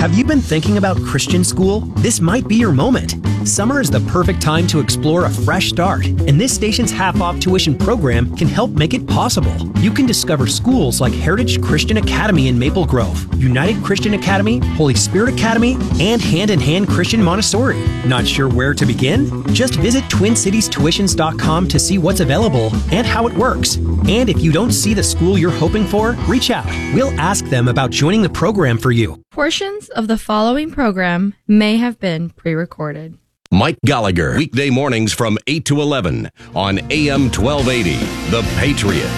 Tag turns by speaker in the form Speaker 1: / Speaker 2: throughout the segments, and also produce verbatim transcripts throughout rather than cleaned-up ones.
Speaker 1: Have you been thinking about Christian school? This might be your moment. Summer is the perfect time to explore a fresh start, and this station's half-off tuition program can help make it possible. You can discover schools like Heritage Christian Academy in Maple Grove, United Christian Academy, Holy Spirit Academy, and Hand in Hand Christian Montessori. Not sure where to begin? Just visit twin cities tuitions dot com to see what's available and how it works. And if you don't see the school you're hoping for, reach out. We'll ask them about joining the program for you.
Speaker 2: Portions of the following program may have been pre-recorded.
Speaker 3: Mike Gallagher, weekday mornings from eight to eleven on A M twelve eighty, The Patriot.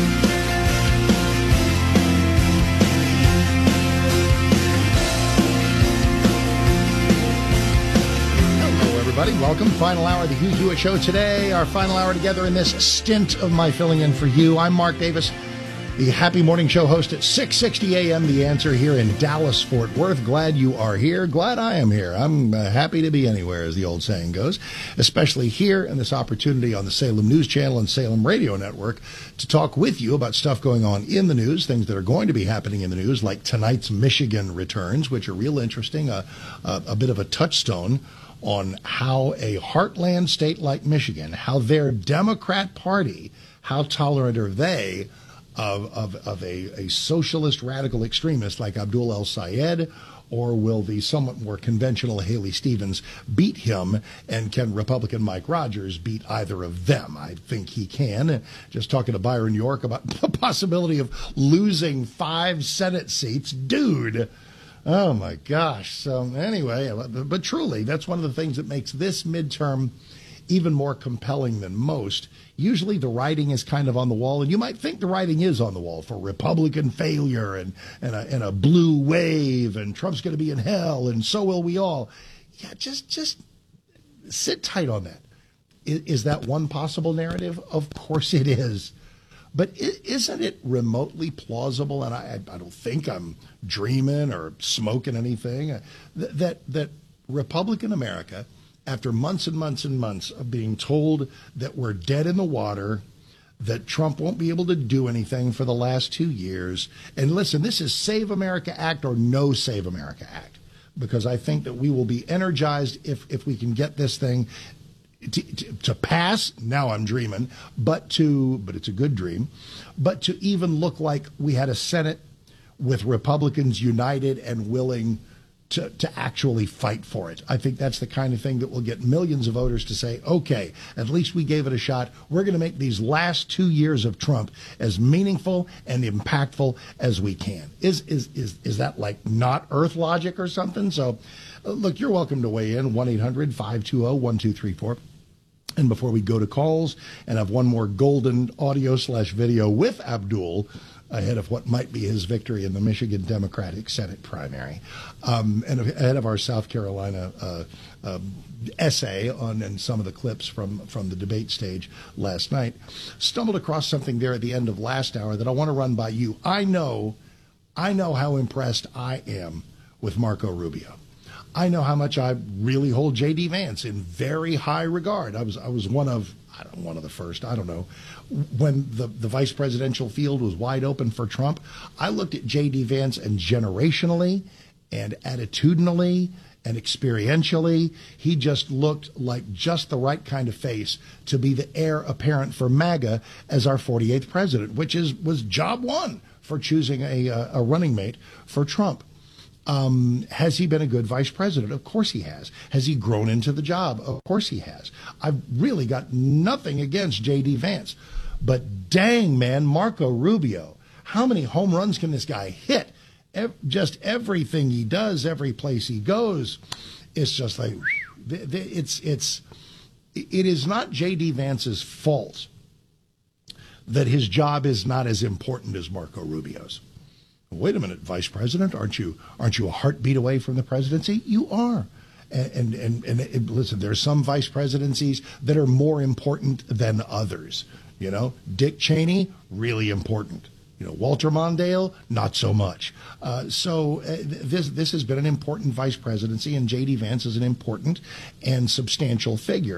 Speaker 4: Hello, everybody. Welcome. Final hour of the Hugh Hewitt Show today. Our final hour together in this stint of my filling in for you. I'm Mark Davis, the Happy Morning Show host at six sixty A M The Answer here in Dallas, Fort Worth. Glad you are here. Glad I am here. I'm uh, happy to be anywhere, as the old saying goes, especially here in this opportunity on the Salem News Channel and Salem Radio Network to talk with you about stuff going on in the news, things that are going to be happening in the news, like tonight's Michigan returns, which are real interesting, a, a, a bit of a touchstone on how a heartland state like Michigan, how their Democrat Party, how tolerant are they Of, of, of a, a socialist radical extremist like Abdul El-Sayed, or will the somewhat more conventional Haley Stevens beat him, and can Republican Mike Rogers beat either of them? I think he can. Just talking to Byron York about the possibility of losing five Senate seats. Dude, oh my gosh. So anyway, but truly, that's one of the things that makes this midterm even more compelling than most. Usually the writing is kind of on the wall, and you might think the writing is on the wall for Republican failure and, and, a, and a blue wave, and Trump's going to be in hell, and so will we all. Yeah, just just sit tight on that. Is, is that one possible narrative? Of course it is. But isn't it remotely plausible, and I, I don't think I'm dreaming or smoking anything, that that Republican America, after months and months and months of being told that we're dead in the water, that Trump won't be able to do anything for the last two years. And listen, this is Save America Act or no Save America Act, because I think that we will be energized if, if we can get this thing to, to, to pass. Now I'm dreaming, but to, but it's a good dream, but to even look like we had a Senate with Republicans united and willing To, to actually fight for it. I think that's the kind of thing that will get millions of voters to say, okay, at least we gave it a shot. We're going to make these last two years of Trump as meaningful and impactful as we can. Is is is is that like not Earth logic or something? So, uh, look, you're welcome to weigh in, one eight hundred five two zero one two three four. And before we go to calls and have one more golden audio slash video with Abdul ahead of what might be his victory in the Michigan Democratic Senate primary, um, and ahead of our South Carolina uh, uh, essay on and some of the clips from, from the debate stage last night, stumbled across something there at the end of last hour that I want to run by you. I know, I know how impressed I am with Marco Rubio. I know how much I really hold J D Vance in very high regard. I was I was one of I don't one of the first, I don't know, when the, the vice presidential field was wide open for Trump. I looked at J D Vance, and generationally and attitudinally and experientially, he just looked like just the right kind of face to be the heir apparent for MAGA as our forty-eighth president, which is was job one for choosing a, a running mate for Trump. Um, has he been a good vice president? Of course he has. Has he grown into the job? Of course he has. I've really got nothing against J D Vance. But dang, man, Marco Rubio, how many home runs can this guy hit? E- just everything he does, every place he goes, it's just like, it's, it's, it is not J D Vance's fault that his job is not as important as Marco Rubio's. Wait a minute, Vice President, aren't you aren't you a heartbeat away from the presidency? You are. And and and, and it, listen, there are some vice presidencies that are more important than others. You know, Dick Cheney, really important. You know, Walter Mondale, not so much. Uh, so uh, this this has been an important vice presidency, and J D Vance is an important and substantial figure.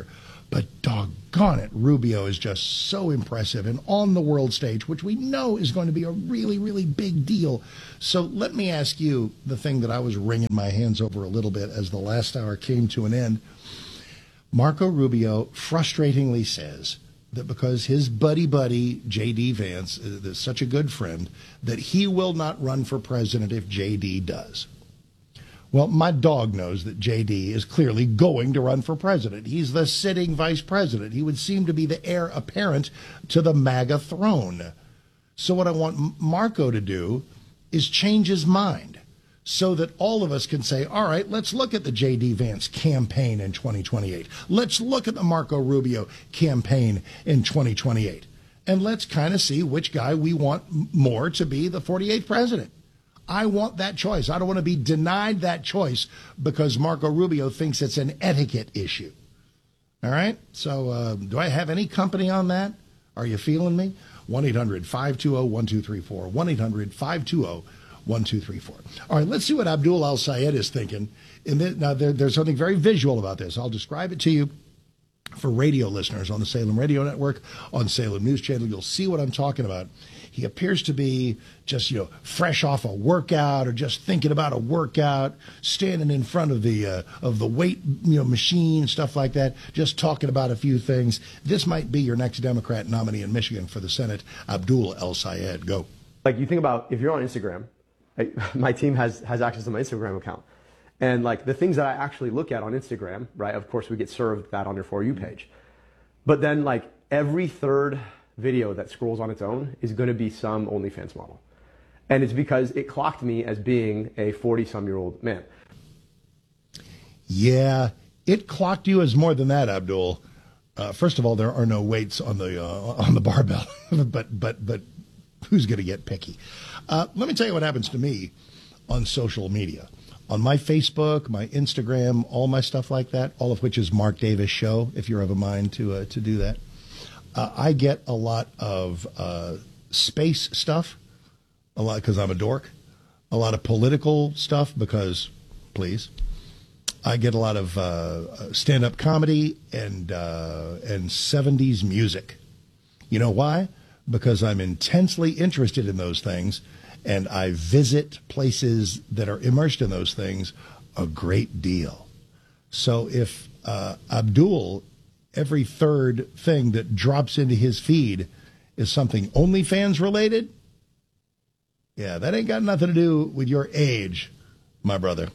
Speaker 4: But doggone it, Rubio is just so impressive and on the world stage, which we know is going to be a really, really big deal. So let me ask you the thing that I was wringing my hands over a little bit as the last hour came to an end. Marco Rubio frustratingly says that because his buddy-buddy, J D. Vance, is such a good friend, that he will not run for president if J D does. Well, my dog knows that J D is clearly going to run for president. He's the sitting vice president. He would seem to be the heir apparent to the MAGA throne. So what I want Marco to do is change his mind so that all of us can say, all right, let's look at the J D. Vance campaign in twenty twenty-eight. Let's look at the Marco Rubio campaign in twenty twenty-eight. And let's kind of see which guy we want more to be the forty-eighth president. I want that choice. I don't want to be denied that choice because Marco Rubio thinks it's an etiquette issue. All right? So uh, do I have any company on that? Are you feeling me? one eight hundred five two zero one two three four. one eight hundred five two zero one two three four. All right, let's see what Abdul Al-Sayed is thinking. And then, now, there, there's something very visual about this. I'll describe it to you. For radio listeners on the Salem Radio Network, on Salem News Channel, you'll see what I'm talking about. He appears to be just, you know, fresh off a workout or just thinking about a workout, standing in front of the uh, of the weight, you know, machine, stuff like that, just talking about a few things. This might be your next Democrat nominee in Michigan for the Senate, Abdul El-Sayed. Go.
Speaker 5: Like, you think about if you're on Instagram, like, my team has has access to my Instagram account. And like the things that I actually look at on Instagram, right? Of course, we get served that on your For You page. But then like every third video that scrolls on its own is going to be some OnlyFans model. And it's because it clocked me as being a forty-some-year-old man.
Speaker 4: Yeah, it clocked you as more than that, Abdul. Uh, first of all, there are no weights on the uh, on the barbell, but but but who's going to get picky? Uh, let me tell you what happens to me on social media. On my Facebook, my Instagram, all my stuff like that, all of which is Mark Davis Show, if you're of a mind to uh, to do that. Uh, I get a lot of uh, space stuff, a lot because I'm a dork, a lot of political stuff because, please. I get a lot of uh, stand-up comedy and uh, and seventies music. You know why? Because I'm intensely interested in those things. And I visit places that are immersed in those things a great deal. So if uh, Abdul, every third thing that drops into his feed is something OnlyFans related, yeah, that ain't got nothing to do with your age, my brother.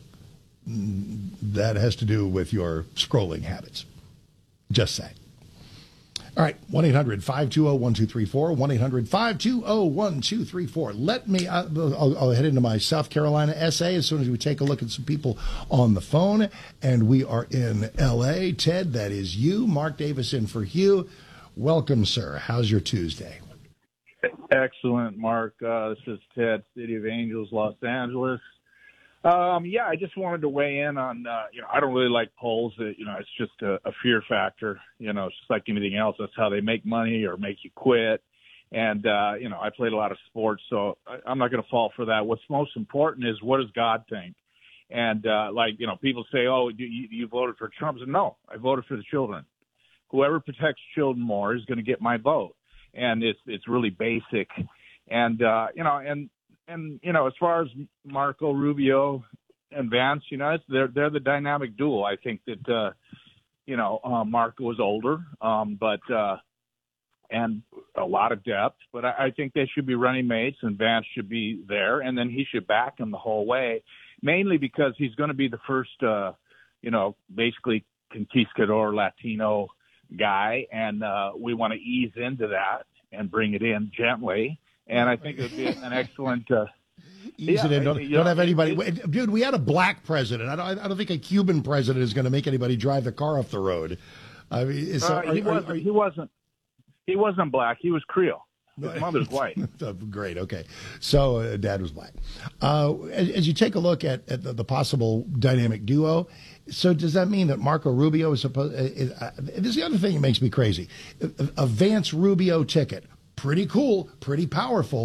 Speaker 4: That has to do with your scrolling habits. Just saying. All right, one eight hundred five two zero one two three four, one eight hundred five two zero one two three four. Let me, uh, I'll, I'll head into my South Carolina essay as soon as we take a look at some people on the phone. And we are in L A. Ted, that is you. Mark Davis in for Hugh. Welcome, sir. How's your Tuesday?
Speaker 6: Excellent, Mark. Uh, this is Ted, City of Angels, Los Angeles. Um, yeah, I just wanted to weigh in on, uh, you know, I don't really like polls. That, you know, it's just a, a fear factor. You know, it's just like anything else. That's how they make money or make you quit. And, uh, you know, I played a lot of sports, so I, I'm not going to fall for that. What's most important is what does God think? And, uh, like, you know, people say, oh, you, you voted for Trump. So, no, I voted for the children. Whoever protects children more is going to get my vote. And it's, it's really basic. And, uh, you know, and, And, you know, as far as Marco Rubio and Vance, you know, it's, they're they're the dynamic duo. I think that, uh, you know, uh, Marco is older, um, but uh, and a lot of depth. But I, I think they should be running mates, and Vance should be there, and then he should back him the whole way, mainly because he's going to be the first, uh, you know, basically conquistador Latino guy, and uh, we want to ease into that and bring it in gently. And I think it would be an excellent. Uh,
Speaker 4: Ease
Speaker 6: yeah,
Speaker 4: it in. Don't,
Speaker 6: you
Speaker 4: don't
Speaker 6: know,
Speaker 4: have anybody.
Speaker 6: it,
Speaker 4: Dude, we had a black president. I don't. I don't think a Cuban president is going to make anybody drive the car off the road. I mean, so,
Speaker 6: uh, he,
Speaker 4: are,
Speaker 6: wasn't,
Speaker 4: are, are,
Speaker 6: he wasn't. He wasn't black. He was Creole. His mother's white.
Speaker 4: Great. Okay. So uh, dad was black. Uh, as, as you take a look at, at the, the possible dynamic duo, so does that mean that Marco Rubio is supposed? Is, uh, this is the other thing that makes me crazy. A, a Vance Rubio ticket, pretty cool, pretty powerful.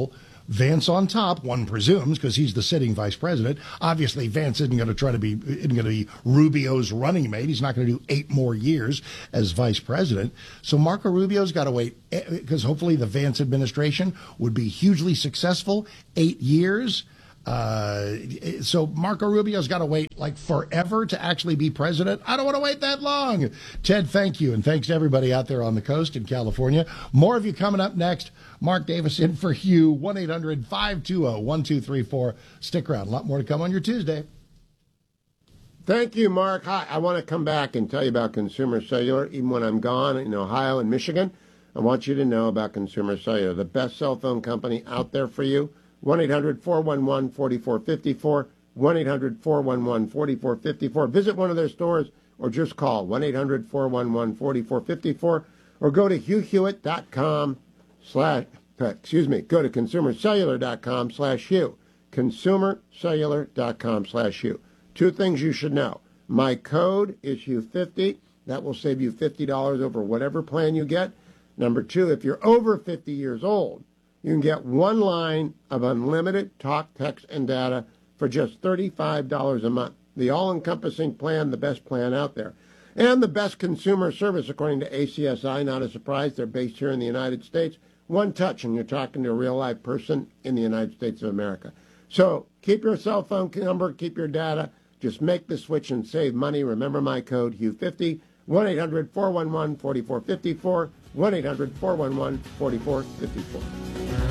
Speaker 4: Vance on top, one presumes, because he's the sitting vice president. Obviously, Vance isn't going to try to be isn't going to be Rubio's running mate. He's not going to do eight more years as vice president. So Marco Rubio's got to wait, because hopefully the Vance administration would be hugely successful. Eight years. Uh, so Marco Rubio's got to wait like forever to actually be president. I don't want to wait that long. Ted, thank you. And thanks to everybody out there on the coast in California. More of you coming up next. Mark Davis in for Hugh, one eight hundred five two zero one two three four. Stick around. A lot more to come on your Tuesday.
Speaker 7: Thank you, Mark. Hi, I want to come back and tell you about Consumer Cellular. Even when I'm gone in Ohio and Michigan, I want you to know about Consumer Cellular, the best cell phone company out there for you. one eight hundred four one one four four five four, one eight hundred four one one four four five four. Visit one of their stores or just call one eight hundred four one one four four five four or go to hugh hewitt dot com slash, excuse me, go to consumer cellular dot com slash Hugh, consumer cellular dot com slash Hugh. Two things you should know. My code is Hugh fifty. That will save you fifty dollars over whatever plan you get. Number two, if you're over fifty years old, you can get one line of unlimited talk, text, and data for just thirty-five dollars a month. The all-encompassing plan, the best plan out there. And the best consumer service, according to A C S I. Not a surprise, they're based here in the United States. One touch, and you're talking to a real-life person in the United States of America. So keep your cell phone number, keep your data. Just make the switch and save money. Remember my code, Hugh fifty, one eight hundred four one one four four five four, one eight hundred four one one four four five four.